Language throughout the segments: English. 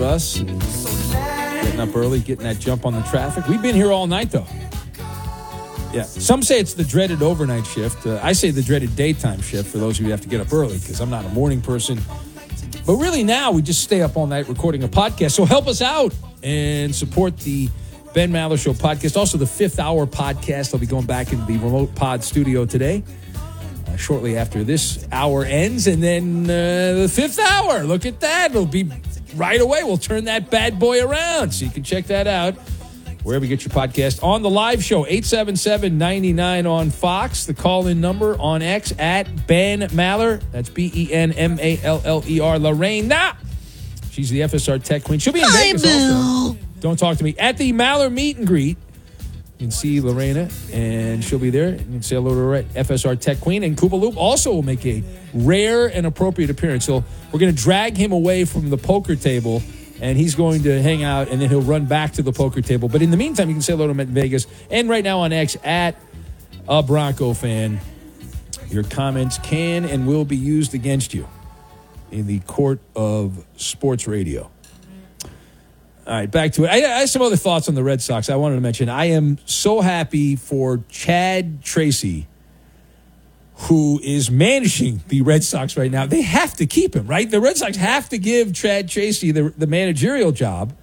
us. Getting up early, getting that jump on the traffic. We've been here all night, though. Yeah. Some say it's the dreaded overnight shift. I say the dreaded daytime shift for those of you who have to get up early because I'm not a morning person. But really now we just stay up all night recording a podcast. So help us out and support the Ben Maller Show podcast. Also the 5th Hour podcast. I'll be going back into the remote pod studio today. Shortly after this hour ends. And then the 5th hour. Look at that. It'll be right away. We'll turn that bad boy around. So you can check that out wherever you get your podcast. On the live show, 877-99 on Fox. The call-in number on X at Ben Maller. That's BenMaller. Lorena. She's the FSR Tech Queen. She'll be in Vegas also. Don't talk to me. At the Maller Meet and Greet. You can see Lorena, and she'll be there. You can say hello to her at FSR Tech Queen. And Koopa Loop also will make a rare and appropriate appearance. So we're going to drag him away from the poker table, and he's going to hang out, and then he'll run back to the poker table. But in the meantime, you can say hello to him at Vegas. And right now on X, at a Bronco fan. Your comments can and will be used against you in the court of sports radio. All right, back to it. I have some other thoughts on the Red Sox I wanted to mention. I am so happy for Chad Tracy, who is managing the Red Sox right now. They have to keep him, right? The Red Sox have to give Chad Tracy the managerial job.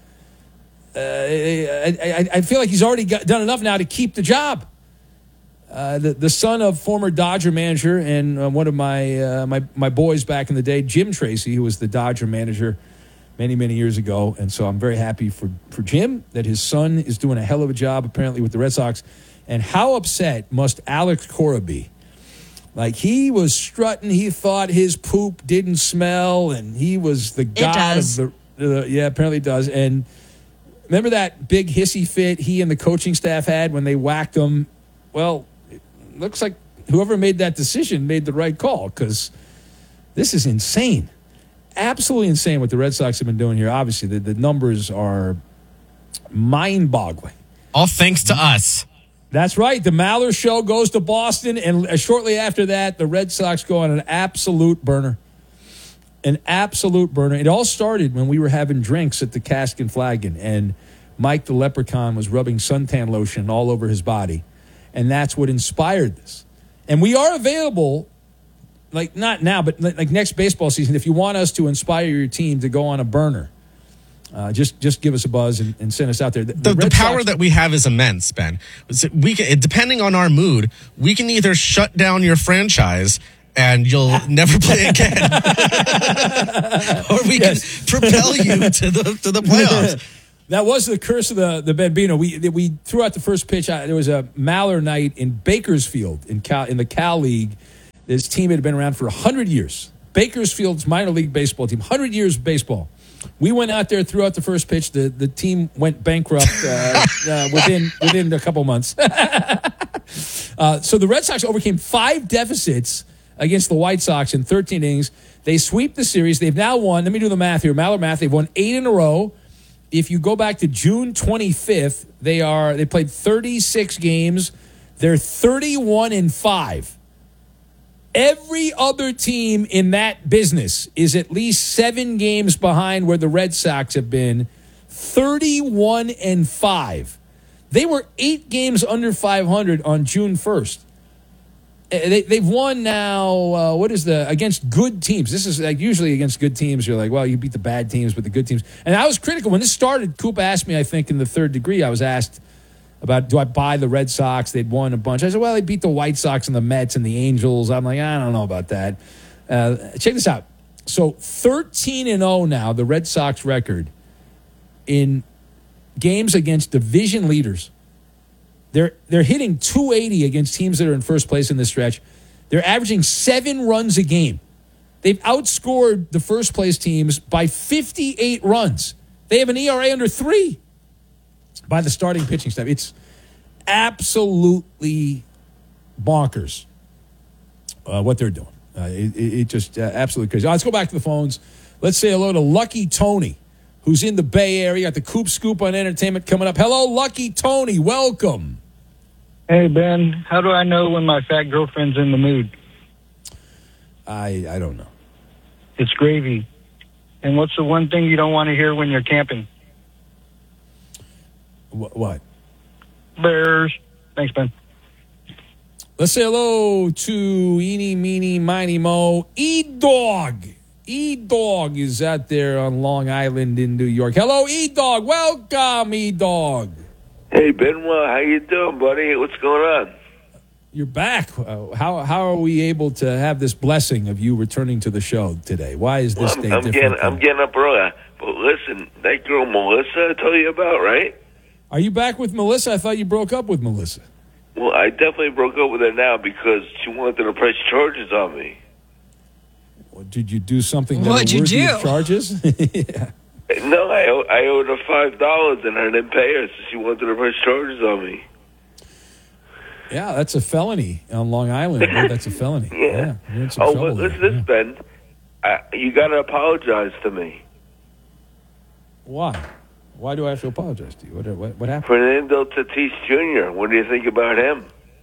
I feel like he's already done enough now to keep the job. The son of former Dodger manager and one of my boys back in the day, Jim Tracy, who was the Dodger manager many, many years ago. And so I'm very happy for Jim that his son is doing a hell of a job, apparently, with the Red Sox. And how upset must Alex Cora be? Like, he was strutting. He thought his poop didn't smell, and he was the god of the... yeah, apparently it does. And remember that big hissy fit he and the coaching staff had when they whacked him? Well, it looks like whoever made that decision made the right call, because this is insane. Absolutely insane what the Red Sox have been doing here. Obviously, the numbers are mind-boggling. All thanks to us. That's right. The Maller Show goes to Boston, and shortly after that, the Red Sox go on an absolute burner. An absolute burner. It all started when we were having drinks at the Cask and Flagon, and Mike the Leprechaun was rubbing suntan lotion all over his body, and that's what inspired this. And we are available... like, not now, but like next baseball season, if you want us to inspire your team to go on a burner, just give us a buzz and send us out there. The power that we have is immense, Ben. We can, depending on our mood, we can either shut down your franchise and you'll never play again, or we can propel you to the playoffs. That was the curse of the Bambino. We threw out the first pitch. There was a Maller night in Bakersfield in the Cal League. This team had been around for 100 years. Bakersfield's minor league baseball team, 100 years of baseball. We went out there, threw out the first pitch. The team went bankrupt within a couple months. So the Red Sox overcame 5 deficits against the White Sox in 13 innings. They sweep the series. They've now won, let me do the math here, Maller math, they've won 8 in a row. If you go back to June 25th, they played 36 games. They're 31-5. Every other team in that business is at least 7 games behind where the Red Sox have been. 31-5. They were 8 games under 500 on June 1st. They've won now, against good teams. This is like usually against good teams. You're like, well, you beat the bad teams, but the good teams. And I was critical. When this started, Coop asked me, I think, in the Third Degree, I was asked about, do I buy the Red Sox? They'd won a bunch. I said, well, they beat the White Sox and the Mets and the Angels. I'm like, I don't know about that. Check this out. So 13-0 now, the Red Sox record in games against division leaders. They're hitting 280 against teams that are in first place in this stretch. They're averaging 7 runs a game. They've outscored the first place teams by 58 runs. They have an ERA under 3. By the starting pitching staff. It's absolutely bonkers what they're doing. It just absolutely crazy. Let's go back to the phones. Let's say hello to Lucky Tony, who's in the Bay Area. Got the Coop Scoop on entertainment coming up. Hello, Lucky Tony. Welcome. Hey, Ben. How do I know when my fat girlfriend's in the mood? I don't know. It's gravy. And what's the one thing you don't want to hear when you're camping? What? Bears. Thanks, Ben. Let's say hello to Eeny, Meeny, Miny, Mo. E-Dog. E-Dog is out there on Long Island in New York. Hello, E-Dog. Welcome, E-Dog. Hey, Benoit, how you doing, buddy? What's going on? You're back. How are we able to have this blessing of you returning to the show today? Why is this day different? I'm getting up early. But listen, that girl Melissa I told you about, right? Are you back with Melissa? I thought you broke up with Melissa. Well, I definitely broke up with her now because she wanted to press charges on me. Well, did you do something that What'd you worthy do? of charges? Yeah. No, I owed her $5 and I didn't pay her, so she wanted to press charges on me. Yeah, that's a felony on Long Island. I heard that's a felony. Yeah. You're in some Oh, trouble listen there. to this, Ben. You got to apologize to me. Why? Why do I have to apologize to you? What happened? Fernando Tatis Jr., what do you think about him?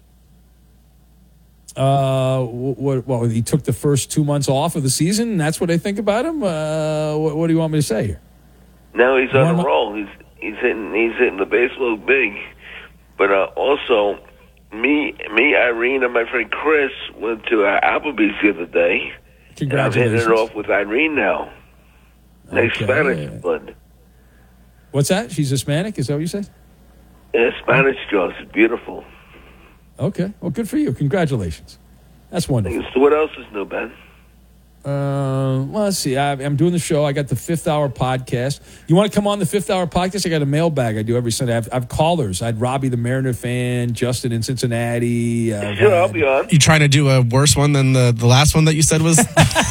What? He took the first 2 months off of the season. That's what I think about him. What do you want me to say here? No, he's on a roll. He's hitting the baseball big. But also, me, Irene, and my friend Chris went to Applebee's the other day. Congratulations. I'm hitting it off with Irene now. Nice Okay. Spanish blood. What's that? She's Hispanic? Is that what you said? Yeah, Spanish girl. She's beautiful. Okay. Well, good for you. Congratulations. That's wonderful. So what else is new, Ben? Well, let's see. I'm doing the show. I got the 5th Hour podcast. You want to come on the 5th Hour podcast? I got a mailbag I do every Sunday. I've callers. I had Robbie the Mariner fan, Justin in Cincinnati. Sure, I'll be on. You trying to do a worse one than the last one that you said was?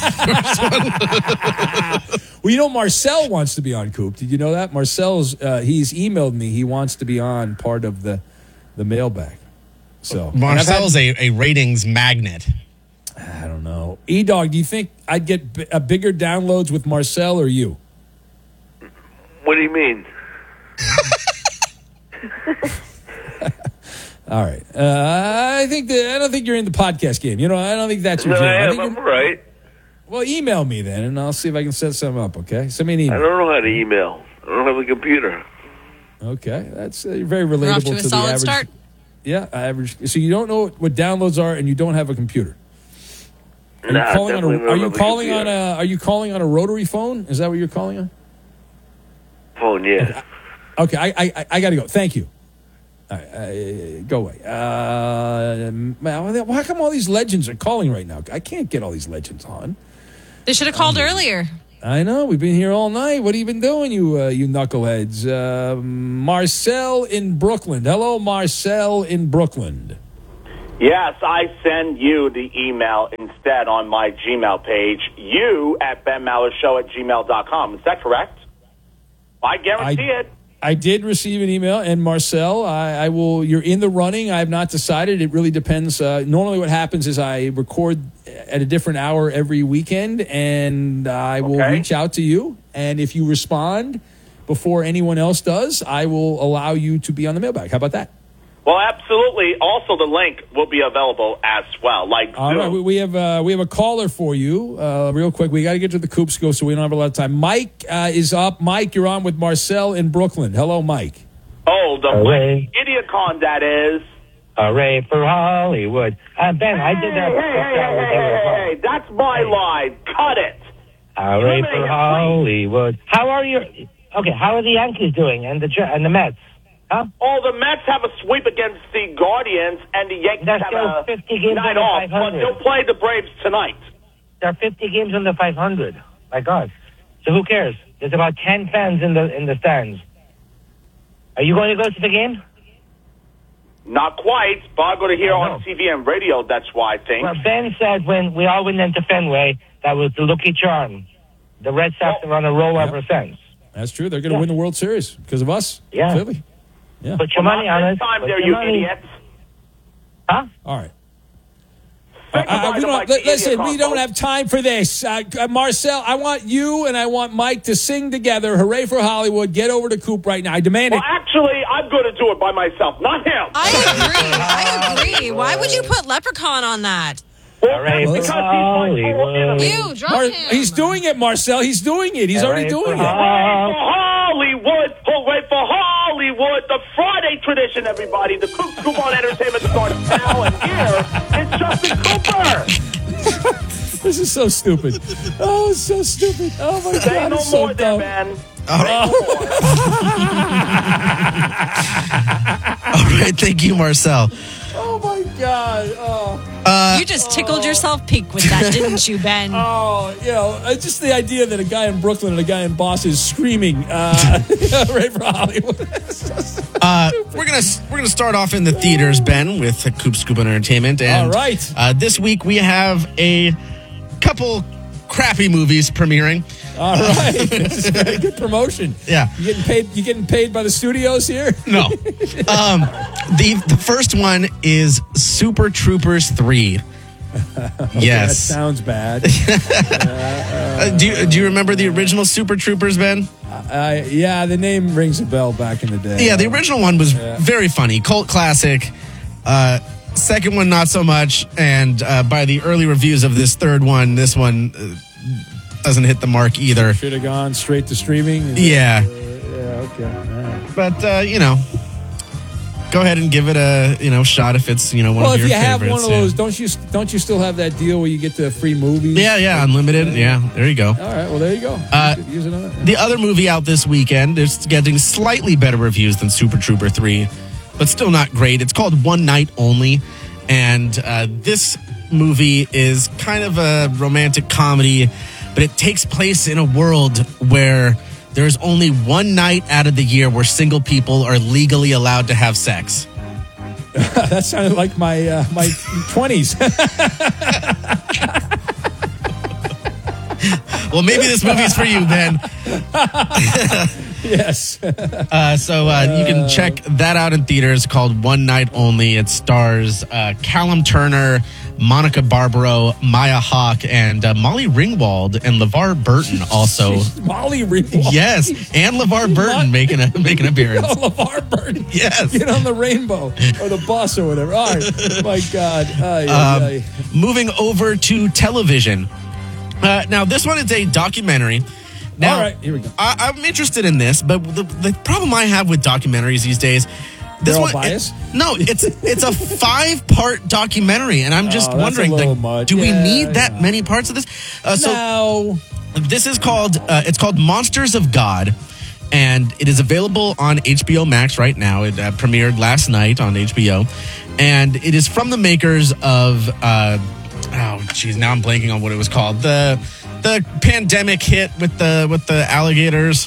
Well, you know, Marcel wants to be on Coop. Did you know that? Marcel's, he's emailed me. He wants to be on part of the mailbag. So Marcel's a ratings magnet. I don't know. E-Dog, do you think I'd get bigger downloads with Marcel or you? What do you mean? All right. I don't think you're in the podcast game. You know, I don't think that's your No, jam. I am. think I'm you're- right. Well, email me then, and I'll see if I can set something up, okay? Send me an I email. don't know how to email. I don't have a computer. Okay. That's very We're off relatable to a to the solid average. start. Yeah, average. So you don't know what downloads are, and you don't have a computer. Are you calling on definitely a? Are don't you have a calling on computer. a? Are you calling on a rotary phone? Is that what you're calling on? Phone, yeah. Okay, I got to go. Thank you. All right, go away. Why come all these legends are calling right now? I can't get all these legends on. They should have called earlier. I know. We've been here all night. What have you been doing, you knuckleheads? Marcel in Brooklyn. Hello, Marcel in Brooklyn. Yes, I send you the email instead on my Gmail page, you at benmallershow@gmail.com. Is that correct? I guarantee it. I did receive an email, and Marcel, I will. You're in the running. I have not decided. It really depends. Normally, what happens is I record at a different hour every weekend, and I will reach out to you. And if you respond before anyone else does, I will allow you to be on the mailbag. How about that? Well, absolutely. Also, the link will be available as well. All Zoom. right, we have a caller for you. Real quick, we got to get to the Coops go, so we don't have a lot of time. Mike is up. Mike, you're on with Marcel in Brooklyn. Hello, Mike. Oh, the Hooray. Idiocon that is. Hooray for Hollywood. Ben, I did that. Hey, that's my line. Cut it. Hooray You for made it, Hollywood. How are you? Okay, how are the Yankees doing and the Mets? Huh? Oh, the Mets have a sweep against the Guardians, and the Yankees That's have still a 50 games night under off, but 500. they'll play the Braves tonight. There are 50 games under 500. My God. So who cares? There's about 10 fans in the stands. Are you going to go to the game? Not quite, but I'm going to hear I know. on TV and radio, that's why I think. Well, Ben said when we all went into Fenway, that was the lucky charm. The Red Sox are on a roll ever since. That's true. They're going to win the World Series because of us. Yeah. Clearly. Yeah. Put your money on it. Time Put there, your you money. idiots. Huh? All right. Think about We it don't, like the listen, Idiocon, we don't folks. have time for this. Marcel, I want you and I want Mike to sing together. Hooray for Hollywood. Get over to Coop right now. I demand Well, it. actually, I'm going to do it by myself, not him. I agree. Why would you put Leprechaun on that? Well, Hooray that's for because he's my Hollywood. enemy. You, drop him. He's doing it, Marcel. He's doing it. He's already doing it. Hollywood, hooray for Hollywood, the Friday tradition, everybody. The Coop Scoop on Entertainment starts now, and here it's Justin Cooper. This is so stupid. Oh, it's so stupid. Oh, my Say God. no It's so more there, dumb. man. All right, thank you, Marcel. Oh, my God. Oh. You just tickled yourself pink with that, didn't you, Ben? Oh, just the idea that a guy in Brooklyn and a guy in Boston is screaming right for Hollywood. We're gonna start off in the theaters, Ben, with Coop Scoop Entertainment. And, All right. This week we have a couple crappy movies premiering. All right. This is very good promotion. Yeah. You getting paid by the studios here? No. The first one is Super Troopers 3. Yes. That sounds bad. Do you remember the original Super Troopers, Ben? Yeah, the name rings a bell back in the day. Yeah, the original one was very funny, cult classic. Second one, not so much. And by the early reviews of this third one, this one doesn't hit the mark either. Should have gone straight to streaming. Yeah. Okay. All right. But, go ahead and give it a shot if it's one Well, of if your you have favorites. one of those, don't you still have that deal where you get the free movies? Yeah, unlimited. Yeah, there you go. All right, well, there you go. Use it on it. The other movie out this weekend is getting slightly better reviews than Super Trooper 3, but still not great. It's called One Night Only, and this movie is kind of a romantic comedy, but it takes place in a world where there's only one night out of the year where single people are legally allowed to have sex. That sounded like my 20s. Well, maybe this movie's for you, Ben. Yes. So you can check that out in theaters, called One Night Only. It stars Callum Turner, Monica Barbaro, Maya Hawke, and Molly Ringwald and LeVar Burton also. Molly Ringwald. Yes, and LeVar Burton making an appearance. Oh, LeVar Burton. Yes. Get on the rainbow or the bus or whatever. All right. My God. Moving over to television. Now, this one is a documentary. Now, all right, here we go. I'm interested in this, but the problem I have with documentaries these days, They're all biased? it's a 5-part documentary, and I'm just that's wondering, a little much. do we Yeah, need that many parts of this? No. This is called Monsters of God, and it is available on HBO Max right now. It premiered last night on HBO, and it is from the makers of now I'm blanking on what it was called. The pandemic hit with the alligators.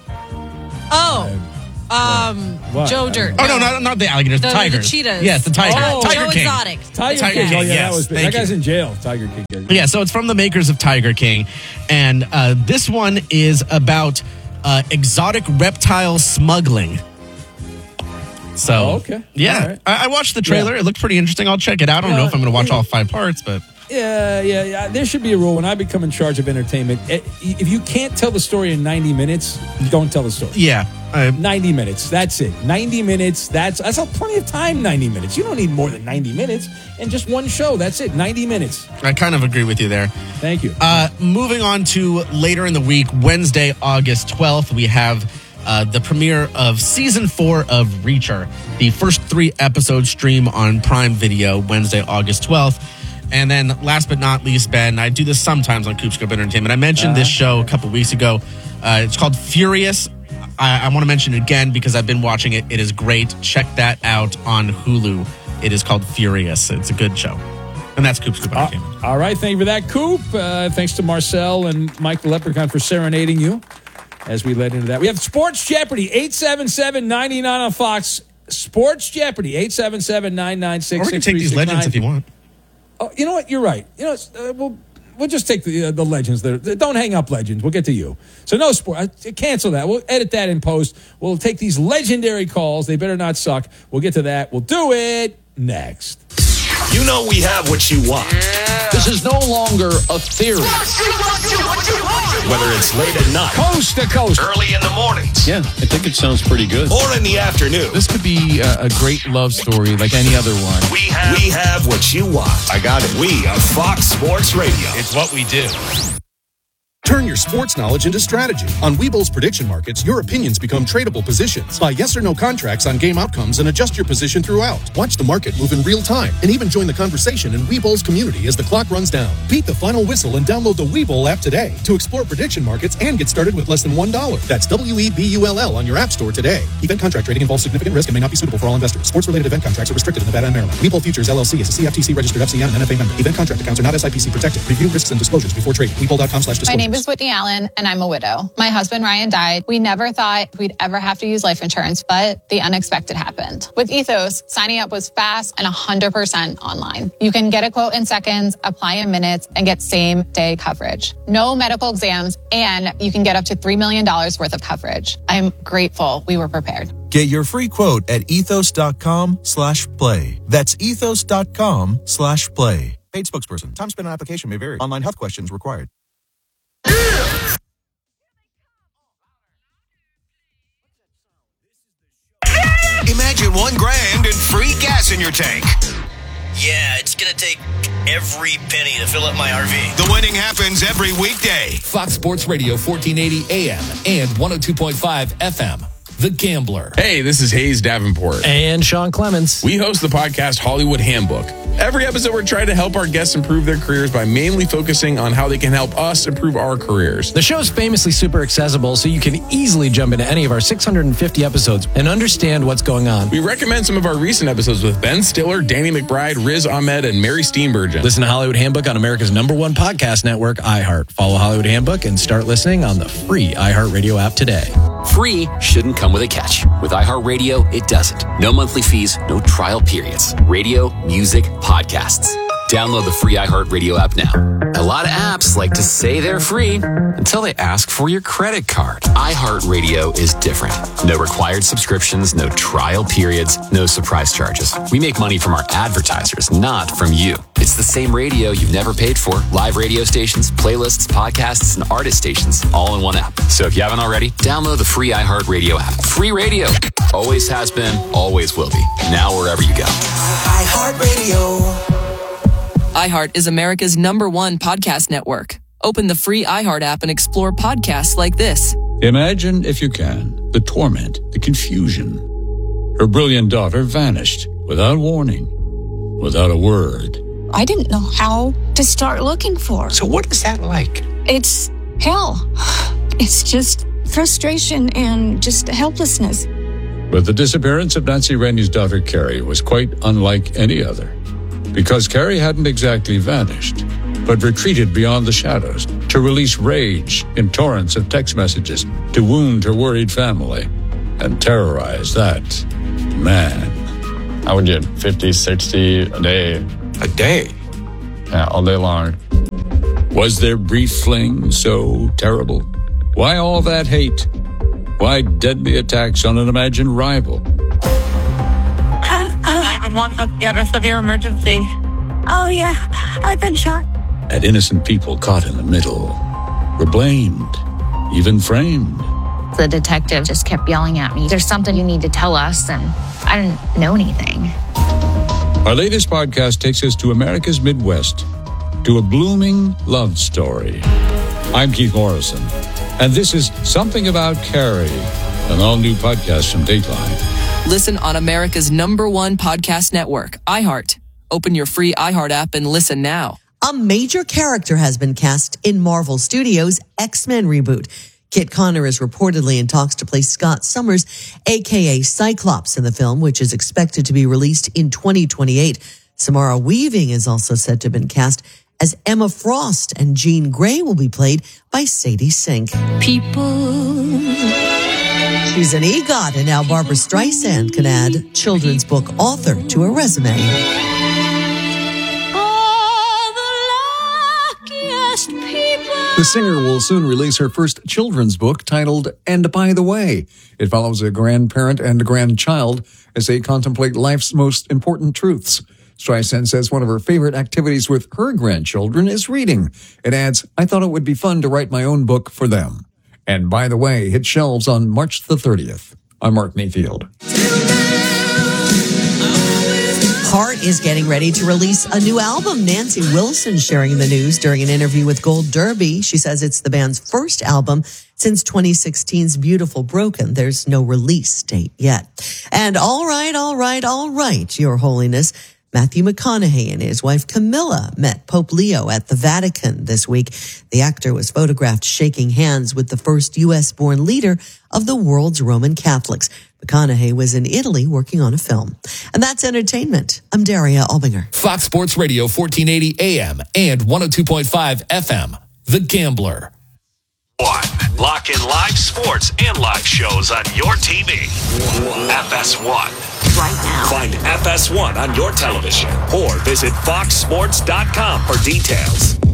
What? Joe Dirt. Oh, no, not the alligators, the tigers. The cheetahs. Yes, the tiger. Oh. Tiger Joe King. Exotic. Tiger Tiger King. King, Oh, yeah, yes. that was big. Thank That guy's you. in jail. Tiger King. Yeah, so it's from the makers of Tiger King, and this one is about exotic reptile smuggling. So, okay. Yeah, All right. I watched the trailer. Yeah. It looked pretty interesting. I'll check it out. I don't know if I'm going to watch all 5 parts, but... Yeah. There should be a rule when I become in charge of entertainment. If you can't tell the story in 90 minutes, don't tell the story. Yeah. 90 minutes. That's it. 90 minutes. That's plenty of time, 90 minutes. You don't need more than 90 minutes. And just one show. That's it. 90 minutes. I kind of agree with you there. Thank you. Moving on to later in the week, Wednesday, August 12th, we have the premiere of Season 4 of Reacher. The first 3 episodes stream on Prime Video Wednesday, August 12th. And then last but not least, Ben, I do this sometimes on Coop Scoop Entertainment. I mentioned this show a couple weeks ago. It's called Furious. I want to mention it again because I've been watching it. It is great. Check that out on Hulu. It is called Furious. It's a good show. And that's Coop Scoop Entertainment. All right. Thank you for that, Coop. Thanks to Marcel and Mike the Leprechaun for serenading you as we led into that. We have Sports Jeopardy, 877-99 on Fox. Sports Jeopardy, 877-996-6369. Or we can take these legends if you want. Oh, you know what? You're right. You know, we'll just take the legends. Don't hang up, legends. We'll get to you. So no sport. Cancel that. We'll edit that in post. We'll take these legendary calls. They better not suck. We'll get to that. We'll do it next. You know we have what you want. This is no longer a theory. Whether it's late at night, Coast to coast, early in the mornings, Yeah, I think it sounds pretty good. or in the afternoon, This could be a great love story like any other one. we have what you want. I got it. We are Fox Sports Radio. It's what we do. Turn your sports knowledge into strategy. On Webull's prediction markets, your opinions become tradable positions. Buy yes or no contracts on game outcomes and adjust your position throughout. Watch the market move in real time and even join the conversation in Webull's community as the clock runs down. Beat the final whistle and download the Webull app today to explore prediction markets and get started with less than $1. That's WEBULL on your app store today. Event contract trading involves significant risk and may not be suitable for all investors. Sports-related event contracts are restricted in Nevada and Maryland. Webull Futures LLC is a CFTC registered FCM and NFA member. Event contract accounts are not SIPC protected. Review risks and disclosures before trading. Webull.com/disclosures. My name is Whitney Allen, and I'm a widow. My husband, Ryan, died. We never thought we'd ever have to use life insurance, but the unexpected happened. With Ethos, signing up was fast and 100% online. You can get a quote in seconds, apply in minutes, and get same-day coverage. No medical exams, and you can get up to $3 million worth of coverage. I'm grateful we were prepared. Get your free quote at ethos.com/play. That's ethos.com/play. Paid spokesperson. Time spent on application may vary. Online health questions required. Imagine $1,000 and free gas in your tank. Yeah, it's going to take every penny to fill up my RV. The winning happens every weekday. Fox Sports Radio, 1480 AM and 102.5 FM. The Gambler. Hey, this is Hayes Davenport. And Sean Clemens. We host the podcast Hollywood Handbook. Every episode, we're trying to help our guests improve their careers by mainly focusing on how they can help us improve our careers. The show is famously super accessible, so you can easily jump into any of our 650 episodes and understand what's going on. We recommend some of our recent episodes with Ben Stiller, Danny McBride, Riz Ahmed, and Mary Steenburgen. Listen to Hollywood Handbook on America's #1 podcast network, iHeart. Follow Hollywood Handbook and start listening on the free iHeartRadio app today. Free shouldn't come with a catch. With iHeartRadio, it doesn't. No monthly fees, no trial periods. Radio, music, podcasts. Download the free iHeartRadio app now. A lot of apps like to say they're free until they ask for your credit card. iHeartRadio is different. No required subscriptions, no trial periods, no surprise charges. We make money from our advertisers, not from you. It's the same radio you've never paid for. Live radio stations, playlists, podcasts, and artist stations, all in one app. So if you haven't already, download the free iHeartRadio app. Free radio. Always has been, always will be. Now wherever you go. iHeartRadio. iHeart is America's #1 podcast network. Open the free iHeart app and explore podcasts like this. Imagine, if you can, the torment, the confusion. Her brilliant daughter vanished without warning, without a word. I didn't know how to start looking for her. So what is that like? It's hell. It's just frustration and just helplessness. But the disappearance of Nancy Rainey's daughter, Carrie, was quite unlike any other. Because Carrie hadn't exactly vanished, but retreated beyond the shadows to release rage in torrents of text messages to wound her worried family and terrorize that man. I would get 50, 60 a day. A day? Yeah, all day long. Was their brief fling so terrible? Why all that hate? Why deadly attacks on an imagined rival? 911, got a severe emergency. Oh, yeah, I've been shot. And innocent people caught in the middle were blamed, even framed. The detective just kept yelling at me, "There's something you need to tell us," and I didn't know anything. Our latest podcast takes us to America's Midwest, to a blooming love story. I'm Keith Morrison, and this is Something About Carrie, an all-new podcast from Dateline. Listen on America's #1 podcast network, iHeart. Open your free iHeart app and listen now. A major character has been cast in Marvel Studios' X-Men reboot. Kit Connor is reportedly in talks to play Scott Summers, a.k.a. Cyclops, in the film, which is expected to be released in 2028. Samara Weaving is also said to have been cast as Emma Frost, and Jean Grey will be played by Sadie Sink. She's an EGOT, and now Barbara Streisand can add children's book author to her resume. The singer will soon release her first children's book titled And By the Way. It follows a grandparent and a grandchild as they contemplate life's most important truths. Streisand says one of her favorite activities with her grandchildren is reading. It adds, I thought it would be fun to write my own book for them. And by the way, hit shelves on March the 30th. I'm Mark Mayfield. Heart is getting ready to release a new album. Nancy Wilson sharing the news during an interview with Gold Derby. She says it's the band's first album since 2016's Beautiful Broken. There's no release date yet. And all right, Your Holiness. Matthew McConaughey and his wife Camilla met Pope Leo at the Vatican this week. The actor was photographed shaking hands with the first U.S.-born leader of the world's Roman Catholics. McConaughey was in Italy working on a film. And that's entertainment. I'm Daria Albinger. Fox Sports Radio, 1480 AM and 102.5 FM. The Gambler. Lock in live sports and live shows on your TV. FS1. Right now. Find FS1 on your television or visit foxsports.com for details.